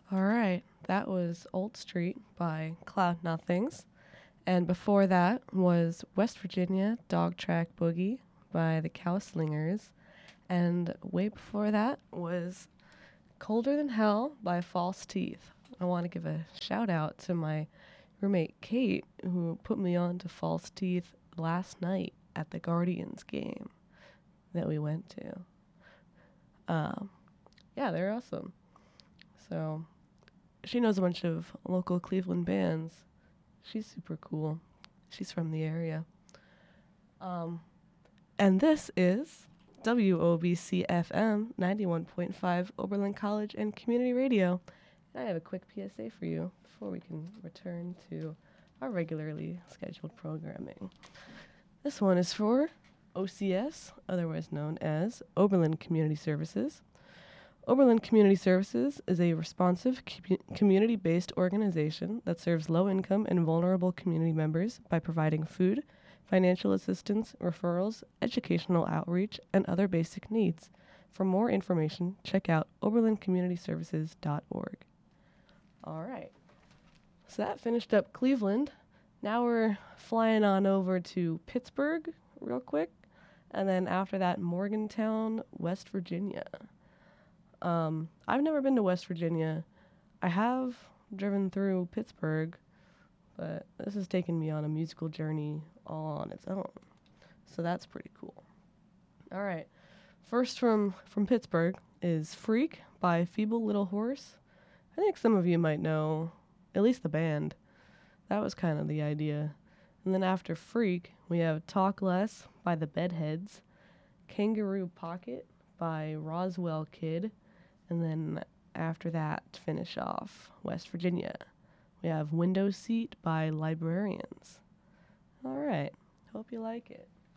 All right, that was Old Street by Cloud Nothings. And before that was West Virginia Dog Track Boogie by the Cowslingers. And way before that was Colder Than Hell by False Teeth. I want to give a shout out to my roommate Kate, who put me on to False Teeth last night at the Guardians game that we went to. Yeah, they're awesome. So she knows a bunch of local Cleveland bands. She's super cool. She's from the area. And this is WOBC FM 91.5 Oberlin College and Community Radio. And I have a quick PSA for you before we can return to our regularly scheduled programming. This one is for OCS, otherwise known as Oberlin Community Services. Oberlin Community Services is a responsive community-based organization that serves low-income and vulnerable community members by providing food, financial assistance, referrals, educational outreach, and other basic needs. For more information, check out oberlincommunityservices.org. All right. So that finished up Cleveland. Now we're flying on over to Pittsburgh real quick, and then after that, Morgantown, West Virginia. I've never been to West Virginia. I have driven through Pittsburgh, but this has taken me on a musical journey all on its own. So that's pretty cool. All right. First from Pittsburgh is Freak by Feeble Little Horse. I think some of you might know, at least the band. That was kind of the idea. And then after Freak, we have Talk Less by the Bedheads, Kangaroo Pocket by Roswell Kid, and then after that, to finish off West Virginia, we have Window Seat by Librarians. All right. Hope you like it.